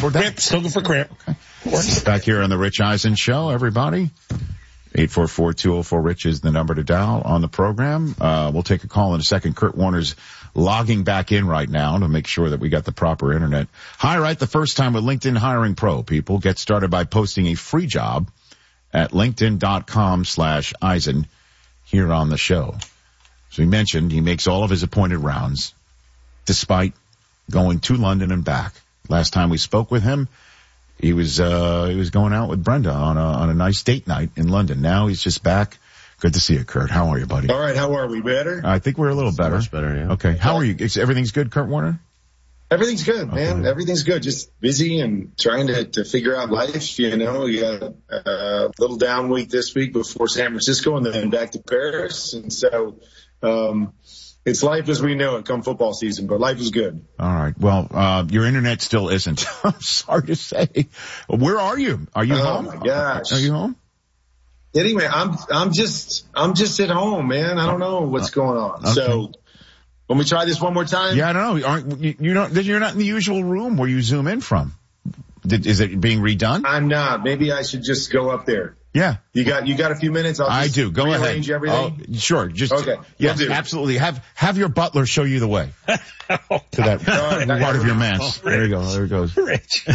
we're done. Crimp, still good for crimp. Okay. Back here on the Rich Eisen Show, everybody. 844-204-RICH is the number to dial on the program. We'll take a call in a second. Kurt Warner's logging back in right now to make sure that we got the proper internet. Hire right the first time with LinkedIn Hiring Pro. People get started by posting a free job at linkedin.com/Eisen here on the show. So he mentioned he makes all of his appointed rounds despite going to London and back. Last time we spoke with him, he was going out with Brenda on a nice date night in London. Now he's just back. Good to see you, Kurt. How are you, buddy? All right. How are we? Better? I think we're a little better. Much better, yeah. Okay. How are you? Everything's good, Kurt Warner? Everything's good, man. Okay. Everything's good. Just busy and trying to figure out life. You know, we got a little down week this week before San Francisco and then back to Paris. And so, it's life as we know it come football season, but life is good. All right. Well, your internet still isn't. I'm sorry to say. Where are you? Are you home? Oh my gosh. Are you home? Anyway, I'm just at home, man. I don't know what's going on. Okay. So, when we try this one more time? Yeah, I don't know. You're not in the usual room where you zoom in from. Is it being redone? I'm not. Maybe I should just go up there. Yeah. You got a few minutes? I do. Go ahead. Rearrange everything? Oh, sure. Just, okay. Yes, absolutely. Have your butler show you the way to that part of your mass. There you go. There it goes. Rich.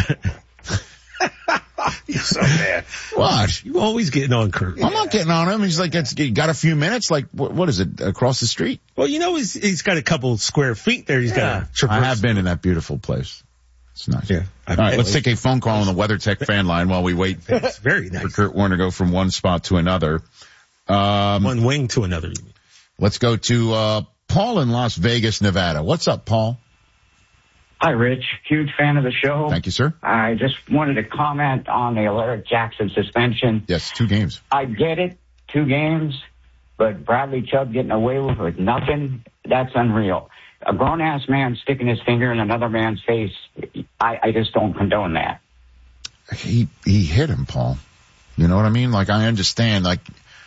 You're so bad. What? You always getting on Kurt. I'm not getting on him. He's like, you got a few minutes? Like, what is it, across the street? Well, you know, he's got a couple square feet there. He's got to traverse. I have been in that beautiful place. It's nice. Yeah. All right, let's take a phone call on the WeatherTech fan line while we wait It's very nice. for Kurt Warner to go from one spot to another. One wing to another. Let's go to Paul in Las Vegas, Nevada. What's up, Paul? Hi, Rich. Huge fan of the show. Thank you, sir. I just wanted to comment on the Alaric Jackson suspension. Yes, 2 games. I get it, 2 games, but Bradley Chubb getting away with nothing, that's unreal. A grown-ass man sticking his finger in another man's face, I just don't condone that. He hit him, Paul. You know what I mean? Like, I understand, like,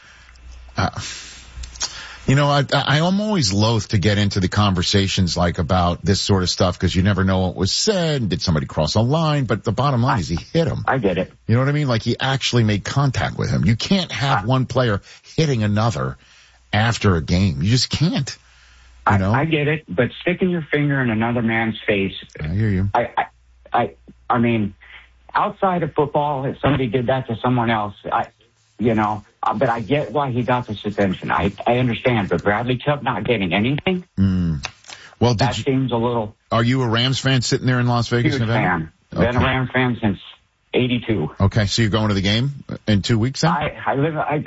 I'm always loath to get into the conversations like about this sort of stuff because you never know what was said. Did somebody cross a line? But the bottom line is he hit him. I get it. You know what I mean? Like he actually made contact with him. You can't have one player hitting another after a game. You just can't. You know? I get it, but sticking your finger in another man's face. I hear you. I mean, outside of football, if somebody did that to someone else, but I get why he got the suspension. I understand, but Bradley Chubb not getting anything? Well, that seems a little... Are you a Rams fan sitting there in Las Vegas, huge Nevada? Fan. Okay. Been a Rams fan since 82. Okay, so you're going to the game in 2 weeks then? I